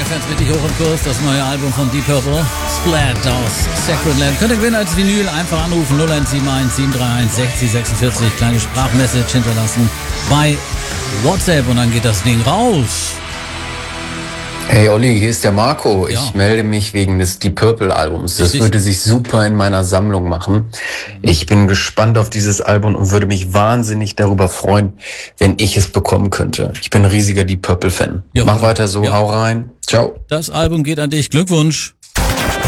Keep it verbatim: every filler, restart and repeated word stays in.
Fans richtig hoch im Kurs, das neue Album von Deep Purple, Splat aus Sacred Land. Könnt ihr gewinnen als Vinyl, einfach anrufen, null eins sieben eins sieben drei eins sechzig sechsundvierzig, kleine Sprachmessage hinterlassen bei WhatsApp und dann geht das Ding raus. Hey Olli, hier ist der Marco. Ja. Ich melde mich wegen des Deep Purple Albums. Das Richtig. würde sich super in meiner Sammlung machen. Ich bin gespannt auf dieses Album und würde mich wahnsinnig darüber freuen, wenn ich es bekommen könnte. Ich bin ein riesiger Deep Purple Fan. Ja. Mach weiter so, Ja. hau rein. Ciao. Das Album geht an dich, Glückwunsch.